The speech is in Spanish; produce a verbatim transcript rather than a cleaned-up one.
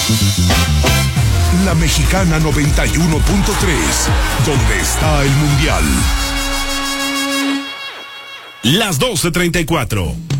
La Mexicana noventa y uno punto tres, donde está el Mundial. Las doce treinta y cuatro.